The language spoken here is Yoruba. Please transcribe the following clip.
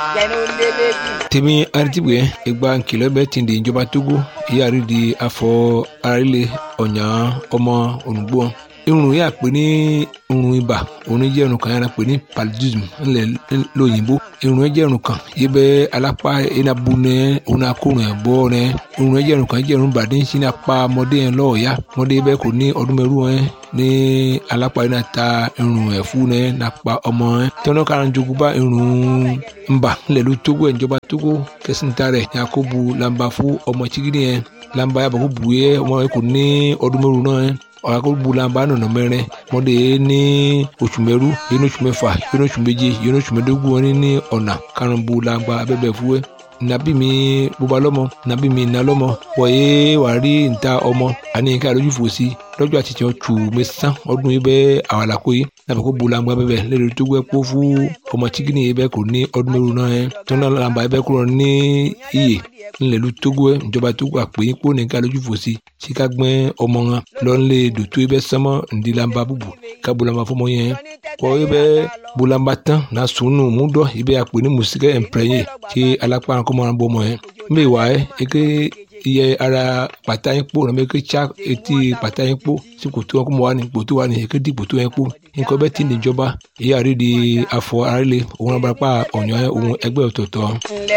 tèmi aritibwe egba nkìlọ̀ bẹ tìǹde ìjọba Togo ìyàrí di afọ arílẹ̀ ọ̀nyà ọmọ ònùgbò irun yà pé ní irun ibà òun jẹ́ irun kan yàrá pé ní paludism ńlẹ̀ lóyìnbó irun jẹ́ irun kan yìí bẹ́ alápá enabu nẹ òun akórun ẹ̀ bọ́ nẹ irun jẹ́ irun kan jẹ́ irun bàdé ń sin apá ọmọdé yẹn lọ́ọ̀yà ọmọdé bẹ́ẹ̀ kò ní ọdún mẹ́rù ẹ̀ ní alápá yìí náà ta irun ẹ̀ fún ẹ̀ nàpa ọmọ ẹ̀ tọ́nà kan jogun bá irun ńbà ńlẹ̀ ló Togo ẹ̀ ìjọba Togo kẹsìntà rẹ̀ yakubu lamba fún ọmọ chigidi yẹn lamba yàbọ̀ kó bu yẹ ọmọ yẹn kò ní ọdún mẹ́rù náà ẹ̀ ọ̀rọ̀ bulamba nọ̀nà mẹ́rin mọ́dé ní oṣù mẹ́rú yẹn ní oṣù mẹ́fà yẹn ní oṣù méje yẹn ní oṣù mẹ́dógún wọn ní ọ̀nà karùn-ún bulamba abẹ́bẹ̀ fúwẹ́ nàbí mi bóba lọ́mọ nàbí mi nà lọ́mọ wọ̀nyé wàá rí níta ọmọ àní ká lójú fò sí lọ́jọ́ àti tiẹ̀ tù mí sán ọdún yìí bẹ́ẹ̀ àwọn àlàkó yìí nàbẹ̀ kó bulamba bẹ́ẹ̀ lẹ́nu tó gbẹ́ kó fún ọmọ chikini yìí bẹ́ẹ̀ kò ní ọdún mẹ́rù náà yẹn tọ́nà làǹbà yìí bẹ́ẹ̀ kúrò ní iyè ńlẹ̀lú Togo ẹ̀ ìjọba Togo àpè yín kó nìka lójú fò sí tí ká gbẹ́ ọmọ wọn lọ́nlé dòtó ibẹ̀ sánmọ́ ńdílamba búbu ká bulamba fọmọ yẹn kọ́ ibẹ̀ bulamba tán na sùnù múdọ̀ ibẹ̀ àpè ní mùsíkẹ́ ẹ̀ǹpẹ̀rẹ̀yìn tí alápá kọ́mọ́ bọ́ ọmọ yẹn mbẹ́ wà ẹ́ eke iye ara pàtà yín kpó nàmé eke tsa etí pàtà yín kpó tí kòtò wọn kó mọ wà ní kòtò wà ní eke di kòtò yẹn kpó nǹkan bẹ́ẹ̀ tí níjọba ìyá rí di afọ arílẹ̀ òun abúlápá ọ̀nyọ́ òun ẹgbẹ́ ọ̀tọ̀ọ̀tọ̀.